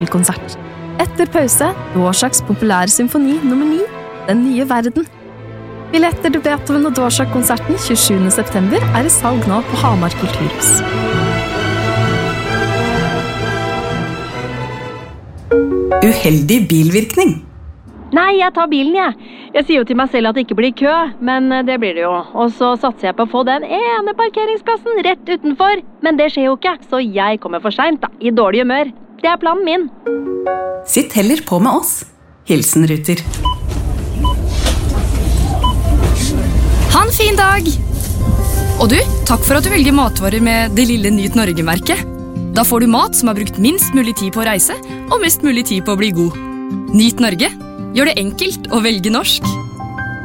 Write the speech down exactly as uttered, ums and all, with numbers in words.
konsert. Etter pause, Dvořáks populære symfoni nummer ni, Den nye verden. Billetter til Beethoven og Dvořák-konserten tjuesjuende september er i salg nå på Hamar Kulturhus. Uheldig bilvirkning. Nei, jeg tar bilen, jeg. Jeg sier jo til meg selv at det ikke blir kø, men det blir det jo. Og så satser jeg på å få den ene parkeringsplassen rett utenfor. Men det skjer jo ikke, så jeg kommer for sent, da, i dårlig humør. Det er planen min. Sitt heller på med oss. Hilsen Ruter. Ha en fin dag! Og du, takk for at du velger matvarer med det lille Nyt Norge-merket. Da får du mat som har brukt minst mulig tid på å reise, og mest mulig tid på å bli god. Nyt Norge. Gjør det enkelt å velge norsk.